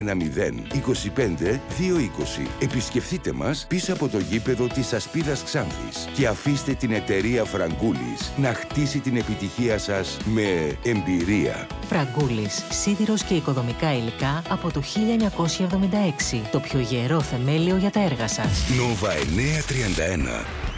10-25-220. Επισκεφτείτε μας πίσω από το γήπεδο της Ασπίδας Ξάνθης και αφήστε την εταιρεία Φραγκούλης να χτίσει την επιτυχία σας με εμπειρία. Φραγκούλης, σίδηρος και οικοδομικά υλικά από το 1976. Το πιο γερό θεμέλιο για τα έργα σας. Νόβα 931.